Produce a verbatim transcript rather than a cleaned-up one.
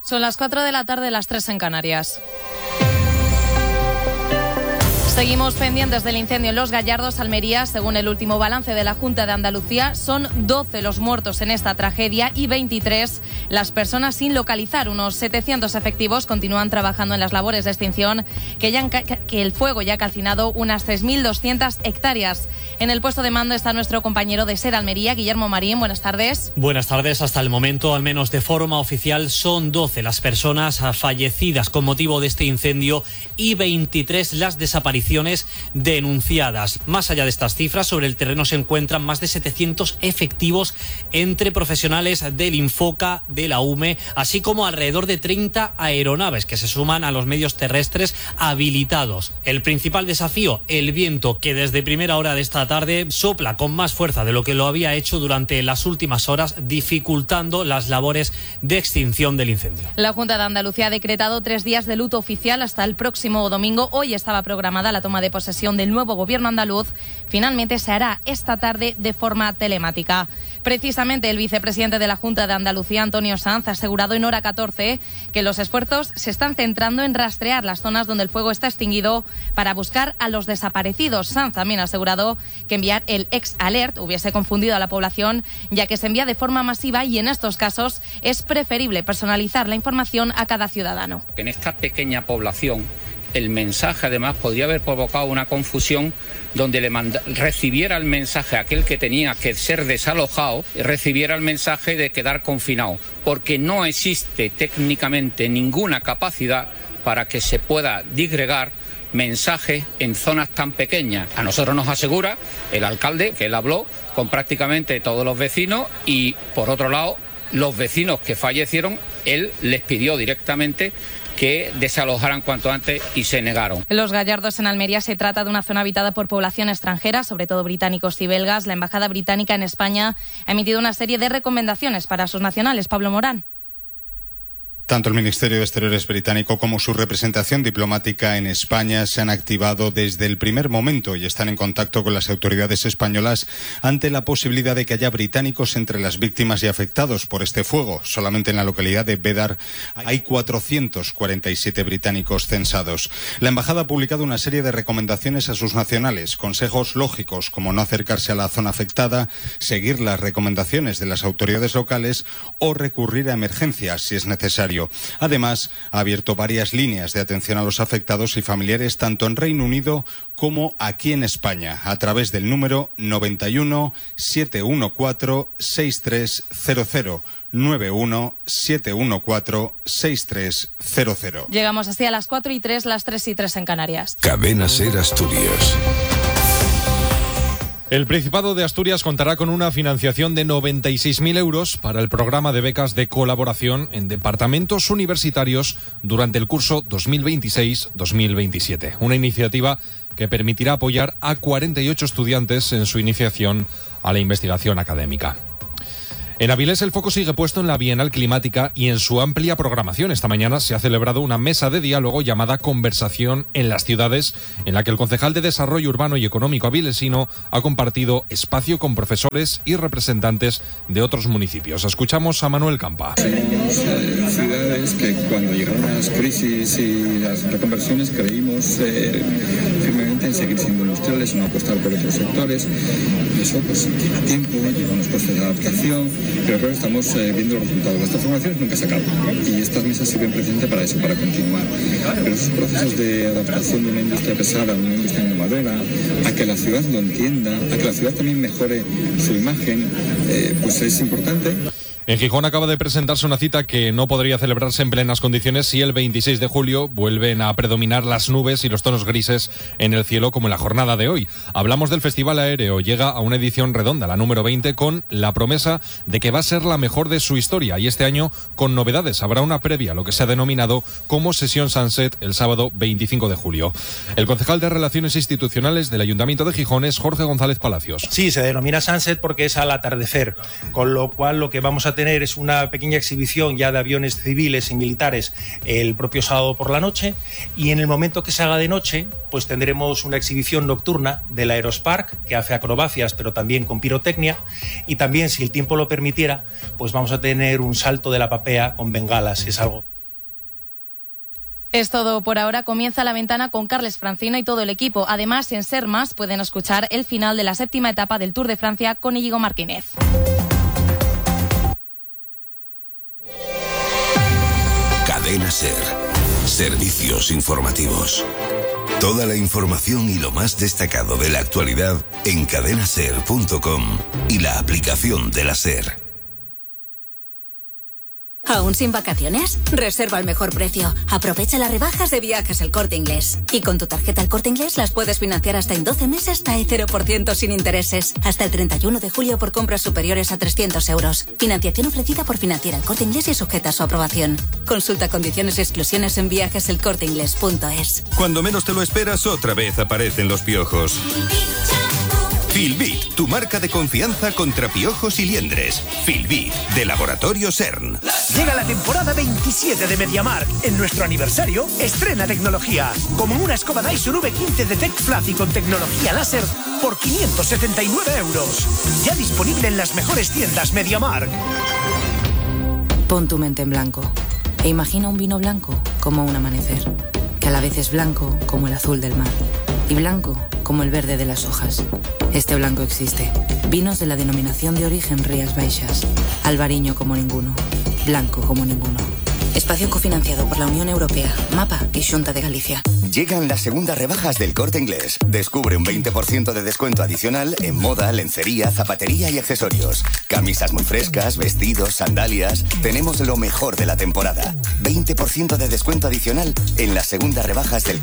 Son las cuatro de la tarde, las tres en Canarias. Seguimos pendientes del incendio en Los Gallardos, Almería. Según el último balance de la Junta de Andalucía, son doce los muertos en esta tragedia y veintitrés las personas sin localizar. Unos setecientos efectivos continúan trabajando en las labores de extinción, que, ya han, que el fuego ya ha calcinado unas tres mil doscientas hectáreas. En el puesto de mando está nuestro compañero de SER Almería, Guillermo Marín. Buenas tardes. Buenas tardes. Hasta el momento, al menos de forma oficial, son doce las personas fallecidas con motivo de este incendio y veintitrés las desapariciones denunciadas. Más allá de estas cifras, sobre el terreno se encuentran más de setecientos efectivos entre profesionales del Infoca, de la U M E, así como alrededor de treinta aeronaves que se suman a los medios terrestres habilitados. El principal desafío, el viento, que desde primera hora de esta tarde sopla con más fuerza de lo que lo había hecho durante las últimas horas, dificultando las labores de extinción del incendio. La Junta de Andalucía ha decretado tres días de luto oficial hasta el próximo domingo. Hoy estaba programada la toma de posesión del nuevo gobierno andaluz. Finalmente se hará esta tarde de forma telemática. Precisamente el vicepresidente de la Junta de Andalucía, Antonio Sanz, ha asegurado en Hora catorce que los esfuerzos se están centrando en rastrear las zonas donde el fuego está extinguido para buscar a los desaparecidos. Sanz también ha asegurado que enviar el ex alert hubiese confundido a la población, ya que se envía de forma masiva y en estos casos es preferible personalizar la información a cada ciudadano. En esta pequeña población, el mensaje además podría haber provocado una confusión donde le manda, recibiera el mensaje a aquel que tenía que ser desalojado, recibiera el mensaje de quedar confinado, porque no existe técnicamente ninguna capacidad para que se pueda disgregar mensajes en zonas tan pequeñas. A nosotros nos asegura el alcalde que él habló con prácticamente todos los vecinos y, por otro lado, los vecinos que fallecieron, él les pidió directamente que desalojaran cuanto antes y se negaron. En Los Gallardos, en Almería, se trata de una zona habitada por población extranjera, sobre todo británicos y belgas. La Embajada Británica en España ha emitido una serie de recomendaciones para sus nacionales. Pablo Morán. Tanto el Ministerio de Exteriores británico como su representación diplomática en España se han activado desde el primer momento y están en contacto con las autoridades españolas ante la posibilidad de que haya británicos entre las víctimas y afectados por este fuego. Solamente en la localidad de Bédar hay cuatrocientos cuarenta y siete británicos censados. La embajada ha publicado una serie de recomendaciones a sus nacionales, consejos lógicos como no acercarse a la zona afectada, seguir las recomendaciones de las autoridades locales o recurrir a emergencias si es necesario. Además, ha abierto varias líneas de atención a los afectados y familiares tanto en Reino Unido como aquí en España, a través del número noventa y uno, setecientos catorce, sesenta y tres cero cero. nueve uno siete uno cuatro seis tres cero cero. Llegamos así a las cuatro y tres, las tres y tres en Canarias. Cadena SER Asturias. El Principado de Asturias contará con una financiación de noventa y seis mil euros para el programa de becas de colaboración en departamentos universitarios durante el curso dos mil veintiséis dos mil veintisiete. Una iniciativa que permitirá apoyar a cuarenta y ocho estudiantes en su iniciación a la investigación académica. En Avilés el foco sigue puesto en la Bienal Climática y en su amplia programación. Esta mañana se ha celebrado una mesa de diálogo llamada Conversación en las Ciudades, en la que el concejal de Desarrollo Urbano y Económico avilesino ha compartido espacio con profesores y representantes de otros municipios. Escuchamos a Manuel Campa. Somos eh, ciudades que cuando llegaron las crisis y las reconversiones creímos eh, firmemente en seguir siendo industriales, no apostar por otros sectores. Y eso pues lleva tiempo, lleva unos costos de adaptación. Pero creo que estamos eh, viendo los resultados. Las transformaciones nunca se acaban y estas mesas sirven precisamente para eso, para continuar. Pero esos procesos de adaptación de una industria pesada a una industria innovadora, a que la ciudad lo entienda, a que la ciudad también mejore su imagen, eh, pues es importante. En Gijón acaba de presentarse una cita que no podría celebrarse en plenas condiciones si el veintiséis de julio vuelven a predominar las nubes y los tonos grises en el cielo como en la jornada de hoy. Hablamos del Festival Aéreo. Llega a una edición redonda, la número veinte, con la promesa de que va a ser la mejor de su historia. Y este año, con novedades, habrá una previa, lo que se ha denominado como Sesión Sunset, el sábado veinticinco de julio. El concejal de Relaciones Institucionales del Ayuntamiento de Gijón es Jorge González Palacios. Sí, se denomina Sunset porque es al atardecer, con lo cual lo que vamos a tener es una pequeña exhibición ya de aviones civiles y militares el propio sábado por la noche, y en el momento que se haga de noche pues tendremos una exhibición nocturna del Aerospark que hace acrobacias pero también con pirotecnia, y también, si el tiempo lo permitiera, pues vamos a tener un salto de la papea con bengalas, que es algo Es todo por ahora. Comienza La Ventana con Carles Francino y todo el equipo. Además, en Ser Más pueden escuchar el final de la séptima etapa del Tour de Francia con Íñigo Martínez. Cadena Ser. Servicios informativos. Toda la información y lo más destacado de la actualidad en cadena ser punto com y la aplicación de la Ser. ¿Aún sin vacaciones? Reserva al mejor precio. Aprovecha las rebajas de Viajes El Corte Inglés. Y con tu tarjeta El Corte Inglés las puedes financiar hasta en doce meses hasta el cero por ciento sin intereses. Hasta el treinta y uno de julio por compras superiores a trescientos euros. Financiación ofrecida por Financiera El Corte Inglés y sujeta a su aprobación. Consulta condiciones y exclusiones en viajes el corte inglés punto es. Cuando menos te lo esperas, otra vez aparecen los piojos. Filbit, tu marca de confianza contra piojos y liendres. Filbit, de Laboratorio CERN. Llega la temporada veintisiete de MediaMarkt. En nuestro aniversario, estrena tecnología. Como una escoba Dyson V quince de TechFluffy con tecnología láser por quinientos setenta y nueve euros. Ya disponible en las mejores tiendas MediaMarkt. Pon tu mente en blanco e imagina un vino blanco como un amanecer, que a la vez es blanco como el azul del mar y blanco como el verde de las hojas. Este blanco existe. Vinos de la denominación de origen Rías Baixas. Albariño como ninguno. Blanco como ninguno. Espacio cofinanciado por la Unión Europea, MAPA y Xunta de Galicia. Llegan las segundas rebajas del Corte Inglés. Descubre un veinte por ciento de descuento adicional en moda, lencería, zapatería y accesorios. Camisas muy frescas, vestidos, sandalias. Tenemos lo mejor de la temporada. veinte por ciento de descuento adicional en las segundas rebajas del